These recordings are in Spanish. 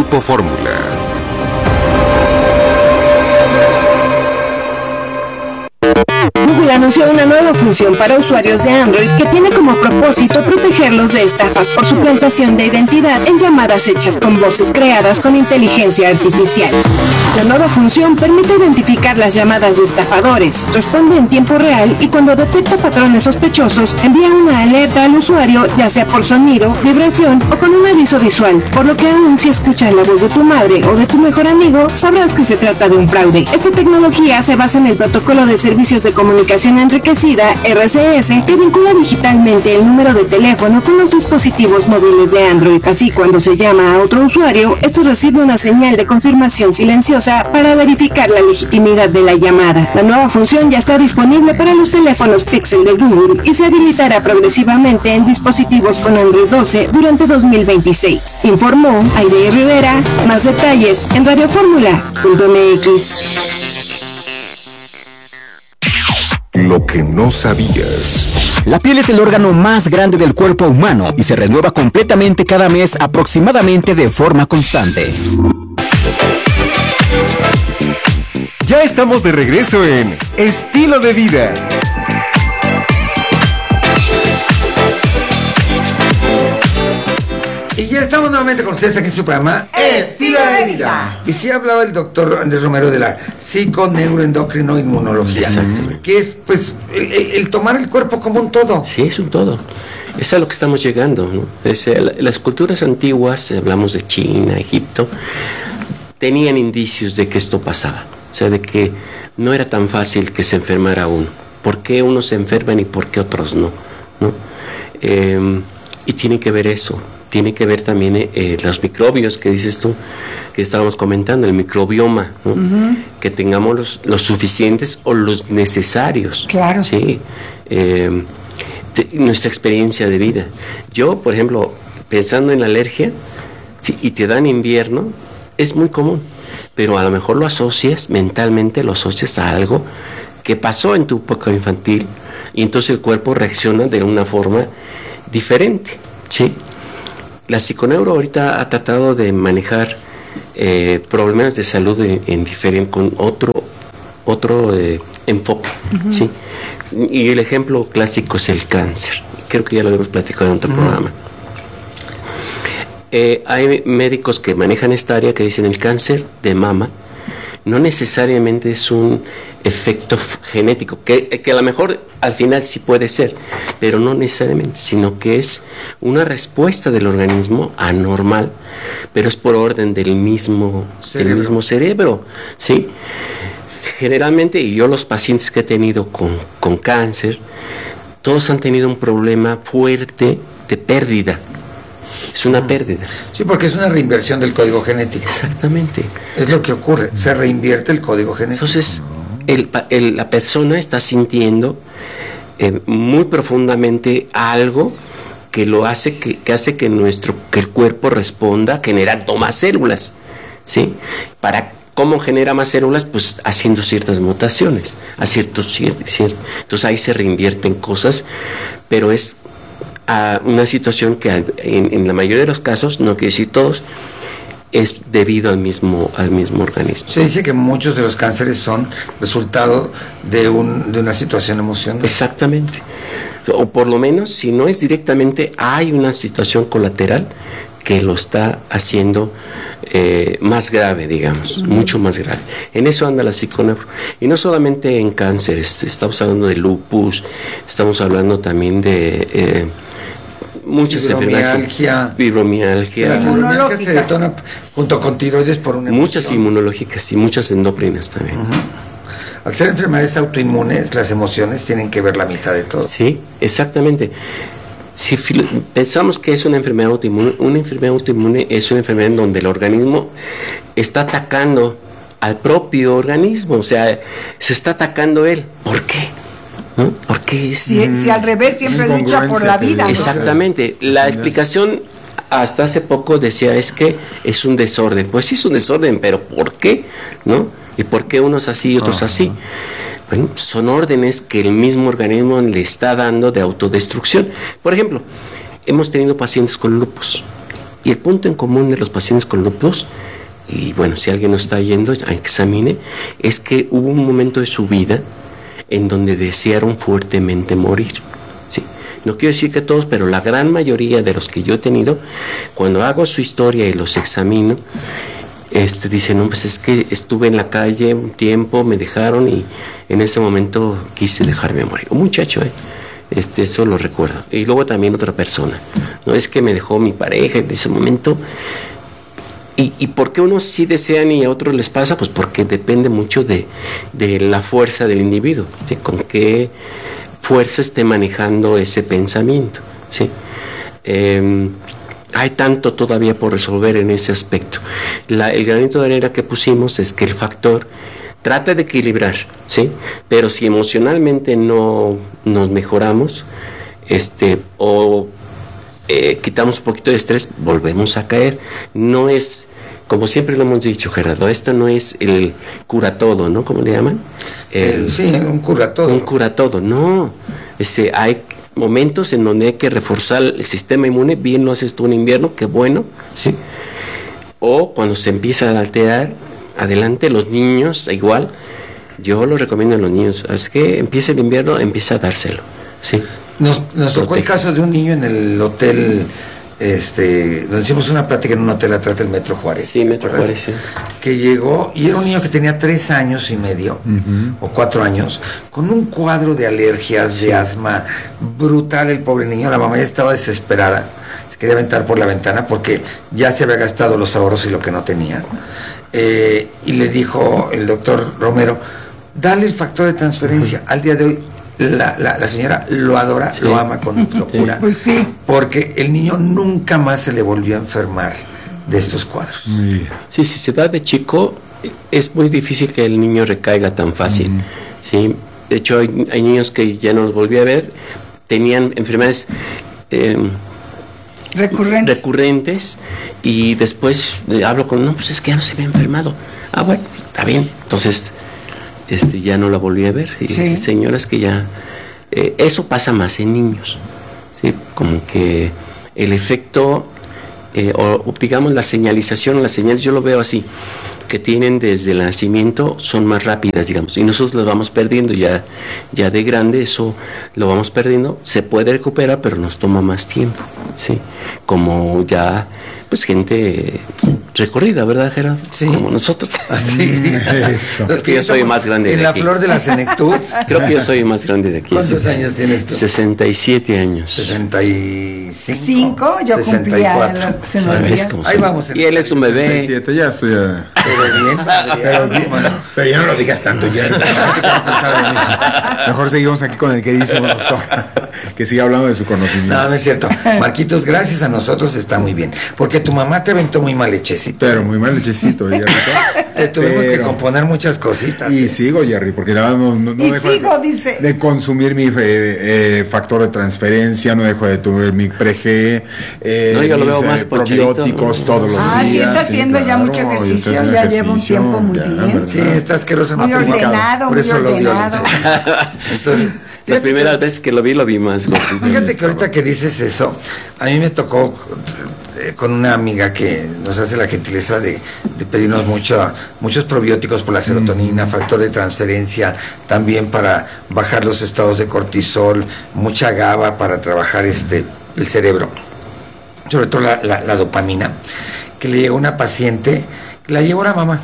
Grupo Fórmula. Google anunció una nueva función para usuarios de Android que tiene como propósito protegerlos de estafas por suplantación de identidad en llamadas hechas con voces creadas con inteligencia artificial. La nueva función permite identificar las llamadas de estafadores, responde en tiempo real y cuando detecta patrones sospechosos envía una alerta al usuario, ya sea por sonido, vibración o con un aviso visual, por lo que aún si escuchas la voz de tu madre o de tu mejor amigo, sabrás que se trata de un fraude. Esta tecnología se basa en el protocolo de servicios de comunicación enriquecida, RCS, que vincula digitalmente el número de teléfono con los dispositivos móviles de Android. Así, cuando se llama a otro usuario, este recibe una señal de confirmación silenciosa para verificar la legitimidad de la llamada. La nueva función ya está disponible para los teléfonos Pixel de Google y se habilitará progresivamente en dispositivos con Android 12 durante 2026. Informó Aide Rivera. Más detalles en radioformula.mx. Lo que no sabías. La piel es el órgano más grande del cuerpo humano y se renueva completamente cada mes aproximadamente de forma constante. Ya estamos de regreso en Estilo de Vida. Y ya estamos nuevamente con ustedes aquí en su programa Estilo de Vida. Y sí hablaba el doctor Andrés Romero de la psiconeuroendocrinoinmunología, que es pues el tomar el cuerpo como un todo. Sí, es un todo. Es a lo que estamos llegando, ¿no? Las culturas antiguas, hablamos de China, Egipto, tenían indicios de que esto pasaba. O sea, de que no era tan fácil que se enfermara uno. ¿Por qué unos se enferman y por qué otros no? Y tiene que ver eso. Tiene que ver también los microbios que dices tú, que estábamos comentando, el microbioma, ¿no? Uh-huh. Que tengamos los suficientes o los necesarios. Claro. Sí. Nuestra experiencia de vida. Yo, por ejemplo, pensando en la alergia, y te da en invierno, es muy común, pero a lo mejor lo asocias, mentalmente lo asocias a algo que pasó en tu época infantil, y entonces el cuerpo reacciona de una forma diferente, ¿sí? La psiconeuro ahorita ha tratado de manejar problemas de salud con otro enfoque, uh-huh. ¿Sí? Y el ejemplo clásico es el cáncer. Creo que ya lo hemos platicado en otro uh-huh. programa. Hay médicos que manejan esta área que dicen el cáncer de mama no necesariamente es un efecto genético, que a lo mejor al final sí puede ser, pero no necesariamente, sino que es una respuesta del organismo anormal, pero es por orden del mismo cerebro, ¿sí? Generalmente, y yo los pacientes que he tenido con cáncer, todos han tenido un problema fuerte de pérdida. Es una pérdida. Sí, porque es una reinversión del código genético. Exactamente. Es lo que ocurre, se reinvierte el código genético. Entonces, la persona está sintiendo muy profundamente algo que lo hace que hace que el cuerpo responda generando más células, ¿sí? ¿Cómo genera más células? Pues haciendo ciertas mutaciones, entonces ahí se reinvierten cosas, pero es una situación que en la mayoría de los casos, no quiero decir todos, es debido al mismo organismo. Se dice que muchos de los cánceres son resultado de una situación emocional. Exactamente. O por lo menos, si no es directamente, hay una situación colateral que lo está haciendo más grave, digamos, uh-huh. mucho más grave. En eso anda la psiconeuro. Y no solamente en cánceres, estamos hablando de lupus, estamos hablando también de muchas enfermedades. Fibromialgia. La fibromialgia se detona junto con tiroides por una muchas inmunológicas y muchas endócrinas también. Uh-huh. Al ser enfermedades autoinmunes, las emociones tienen que ver la mitad de todo. Sí, exactamente. Si pensamos que es una enfermedad autoinmune es una enfermedad en donde el organismo está atacando al propio organismo, o sea, se está atacando él. ¿Por qué? ¿No? Porque si al revés siempre lucha por la vida, ¿no? Exactamente. La explicación hasta hace poco decía es que es un desorden. Pues sí es un desorden, pero ¿por qué? ¿No? ¿Y por qué unos así y otros así? Bueno, son órdenes que el mismo organismo le está dando de autodestrucción. Por ejemplo, hemos tenido pacientes con lupus. Y el punto en común de los pacientes con lupus, y bueno, si alguien nos está yendo, examine, es que hubo un momento de su vida en donde desearon fuertemente morir. ¿Sí? No quiero decir que todos, pero la gran mayoría de los que yo he tenido, cuando hago su historia y los examino, dicen, no, pues es que estuve en la calle un tiempo, me dejaron y en ese momento quise dejarme morir. Un muchacho, eso lo recuerdo. Y luego también otra persona. No es que me dejó mi pareja en ese momento. ¿Y por qué unos sí desean y a otros les pasa? Pues porque depende mucho de la fuerza del individuo, ¿sí? Con qué fuerza esté manejando ese pensamiento, ¿sí? Hay tanto todavía por resolver en ese aspecto. El granito de arena que pusimos es que el factor trata de equilibrar, ¿sí? Pero si emocionalmente no nos mejoramos, quitamos un poquito de estrés, volvemos a caer. No es, como siempre lo hemos dicho, Gerardo, esto no es el cura todo, ¿no? ¿Cómo le llaman? Sí, un cura todo. Un cura todo, no. Hay momentos en donde hay que reforzar el sistema inmune. Bien lo haces tú en invierno, qué bueno, ¿sí? O cuando se empieza a alterar, adelante. Los niños, igual, yo lo recomiendo a los niños, es que empieza el invierno, empieza a dárselo, ¿sí? Nos tocó el caso de un niño en el hotel, nos hicimos una plática en un hotel atrás del Metro Juárez. Sí, Metro Juárez, sí. Que llegó, y era un niño que tenía 3 años y medio, o 4 años, con un cuadro de alergias, de asma, brutal el pobre niño. La mamá ya estaba desesperada, se quería aventar por la ventana porque ya se había gastado los ahorros y lo que no tenía. Y le dijo el doctor Romero, dale el factor de transferencia. Al día de hoy, la señora lo adora, sí, lo ama con locura, pues sí, porque el niño nunca más se le volvió a enfermar de estos cuadros. Sí, si se da de chico, es muy difícil que el niño recaiga tan fácil. ¿Sí? De hecho, hay niños que ya no los volví a ver, tenían enfermedades recurrentes, y después hablo con, no, pues es que ya no se había enfermado. Ah, bueno, está bien. Entonces, ya no la volví a ver. Y sí, señoras que ya eso pasa más en niños, ¿sí? Como que el efecto o digamos la señalización, las señales, yo lo veo así, que tienen desde el nacimiento son más rápidas, digamos, y nosotros las vamos perdiendo ya de grande. Eso lo vamos perdiendo, se puede recuperar, pero nos toma más tiempo, ¿sí? Como ya pues gente recorrida, ¿verdad, Gerardo? Sí. Como nosotros. Así. Eso. Creo que yo soy más grande de aquí. En la flor de la senectud. Creo que yo soy más grande de aquí. ¿Cuántos años tienes tú? 67 años. 65. Yo cumplía. Ahí vamos. Y él es un bebé. 67, ya estoy. Pero bien, pero ya no lo digas tanto, ya. Mejor seguimos aquí con el queridísimo doctor, que siga hablando de su conocimiento. No, no es cierto. Marquitos, gracias a nosotros está muy bien. Porque tu mamá te aventó muy mal lechecito. Pero muy mal lechecito, te tuvimos que componer muchas cositas. Y sigo, Jerry, porque la verdad no dejo de consumir mi factor de transferencia, no dejo de tomar mi pre-G, yo lo veo más probióticos todos los días. Sí, está haciendo ya mucho ejercicio, ya lleva un tiempo muy bien. Sí, está asqueroso. Muy ordenado, por eso lo dio. Entonces, la primera vez que lo vi más gordito. Fíjate que ahorita que dices eso, a mí me tocó con una amiga que nos hace la gentileza de pedirnos muchos probióticos por la serotonina, factor de transferencia, también para bajar los estados de cortisol, mucha GABA para trabajar el cerebro, sobre todo la dopamina, que le llegó una paciente, la llevó la mamá,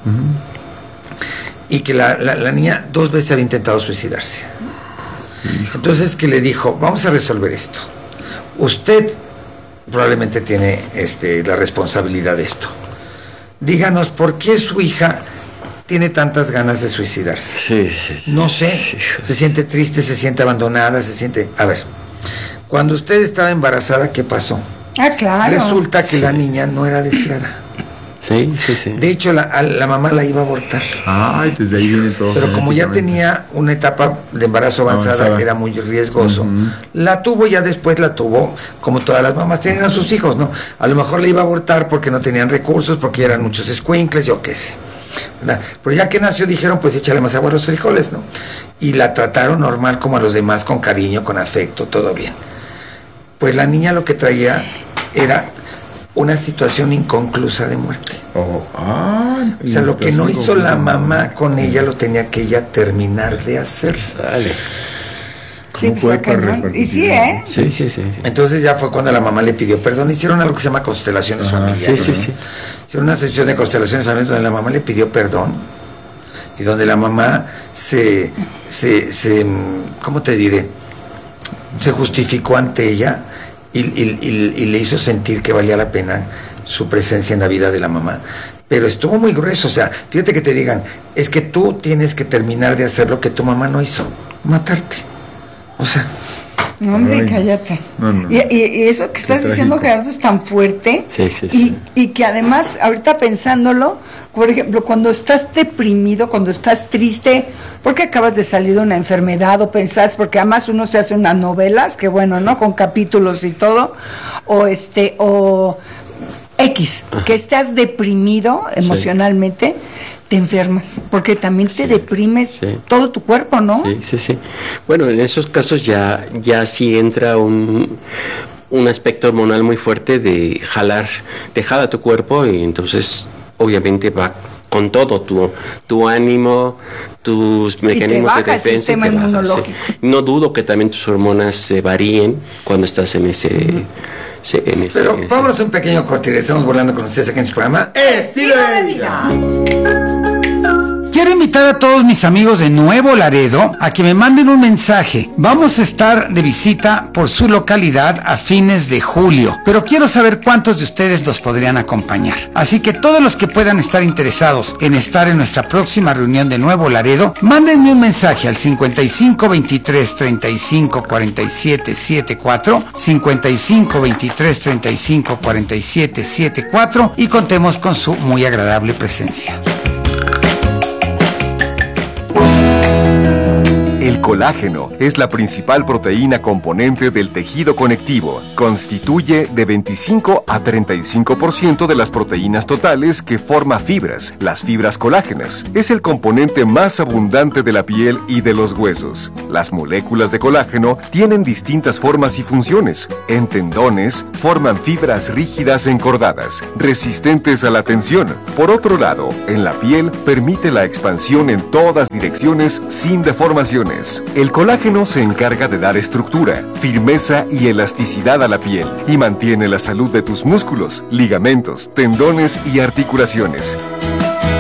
y que la niña 2 veces había intentado suicidarse. Entonces que le dijo, vamos a resolver esto. Usted probablemente tiene la responsabilidad de esto. Díganos por qué su hija tiene tantas ganas de suicidarse. Sí. No sé, se siente triste, se siente abandonada, se siente... A ver, cuando usted estaba embarazada, ¿qué pasó? Ah, claro. Resulta que la niña no era deseada. Sí. De hecho, la mamá la iba a abortar. Ay, desde ahí viene todo. Pero como ya tenía una etapa de embarazo avanzada, que era muy riesgoso, la tuvo, ya después la tuvo, como todas las mamás tenían a sus hijos, ¿no? A lo mejor la iba a abortar porque no tenían recursos, porque eran muchos escuincles, yo qué sé, ¿verdad? Pero ya que nació dijeron, pues échale más agua a los frijoles, ¿no? Y la trataron normal como a los demás, con cariño, con afecto, todo bien. Pues la niña lo que traía era una situación inconclusa de muerte. O sea, lo que no hizo la mamá con ella, lo tenía que ella terminar de hacer. Dale. Sí, pues, y sí, ¿eh? Sí. Entonces ya fue cuando la mamá le pidió perdón. Hicieron algo que se llama constelaciones familiares. Sí. Hicieron una sesión de constelaciones familiares donde la mamá le pidió perdón y donde la mamá se ¿cómo te diré? Se justificó ante ella y le hizo sentir que valía la pena su presencia en la vida de la mamá. Pero estuvo muy grueso. O sea, fíjate que te digan, es que tú tienes que terminar de hacer lo que tu mamá no hizo, matarte. O sea, no, hombre, cállate. No. Y eso que estás diciendo, Gerardo, es tan fuerte. Sí. Y que además, ahorita pensándolo, por ejemplo, cuando estás deprimido, cuando estás triste, porque acabas de salir de una enfermedad o pensás, porque además uno se hace unas novelas, que bueno, ¿no? Con capítulos y todo, o X, que estás deprimido emocionalmente, te enfermas, porque también te deprimes todo tu cuerpo, ¿no? Sí. Bueno, en esos casos ya sí entra un aspecto hormonal muy fuerte de te jala tu cuerpo y entonces obviamente va con todo tu ánimo, tus mecanismos de defensa. El sistema inmunológico. No dudo que también tus hormonas se varíen cuando estás en ese... Pero vámonos un pequeño corte. Estamos volando con ustedes aquí en su programa Estilo de Vida. Quiero invitar a todos mis amigos de Nuevo Laredo a que me manden un mensaje. Vamos a estar de visita por su localidad a fines de julio, pero quiero saber cuántos de ustedes nos podrían acompañar. Así que todos los que puedan estar interesados en estar en nuestra próxima reunión de Nuevo Laredo, mándenme un mensaje al 55 23 35 47 74, 55 23 35 47 74 y contemos con su muy agradable presencia. El colágeno es la principal proteína componente del tejido conectivo. Constituye de 25 a 35% de las proteínas totales que forma fibras, las fibras colágenas. Es el componente más abundante de la piel y de los huesos. Las moléculas de colágeno tienen distintas formas y funciones. En tendones, forman fibras rígidas encordadas, resistentes a la tensión. Por otro lado, en la piel, permite la expansión en todas direcciones sin deformaciones. El colágeno se encarga de dar estructura, firmeza y elasticidad a la piel y mantiene la salud de tus músculos, ligamentos, tendones y articulaciones.